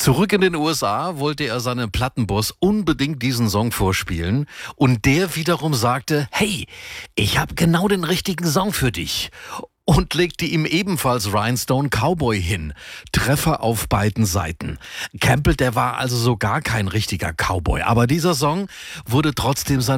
Zurück in den USA wollte er seinem Plattenboss unbedingt diesen Song vorspielen und der wiederum sagte, hey, ich habe genau den richtigen Song für dich. Und legte ihm ebenfalls Rhinestone Cowboy hin. Treffer auf beiden Seiten. Campbell, der war also so gar kein richtiger Cowboy. Aber dieser Song wurde trotzdem sein